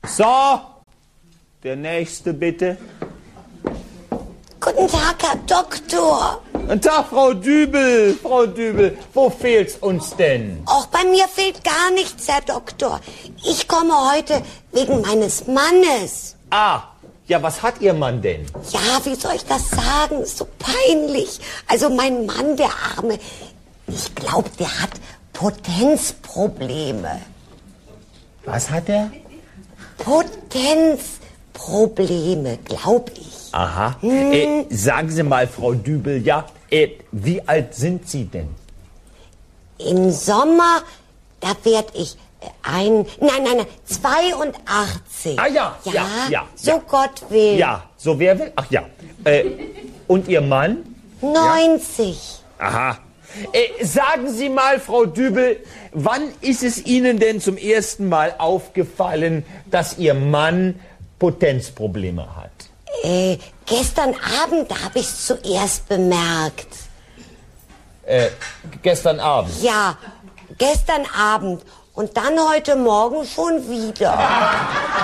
So, der nächste bitte. Guten Tag, Herr Doktor. Guten Tag, Frau Dübel. Frau Dübel, wo fehlt's uns denn? Auch bei mir fehlt gar nichts, Herr Doktor. Ich komme heute wegen meines Mannes. Ah, ja, was hat Ihr Mann denn? Ja, wie soll ich das sagen? Ist so peinlich. Also mein Mann, der Arme, ich glaube, der hat Potenzprobleme. Was hat er? Potenzprobleme, glaube ich. Aha. Sagen Sie mal, Frau Dübel, ja, wie alt sind Sie denn? Im Sommer, da werd ich 82. Ah ja, so ja. Gott will. Ja, so wer will? Ach ja. Und Ihr Mann? 90. Aha. Sagen Sie mal, Frau Dübel, wann ist es Ihnen denn zum ersten Mal aufgefallen, dass Ihr Mann Potenzprobleme hat? Gestern Abend habe ich es zuerst bemerkt. Gestern Abend? Ja, gestern Abend. Und dann heute Morgen schon wieder.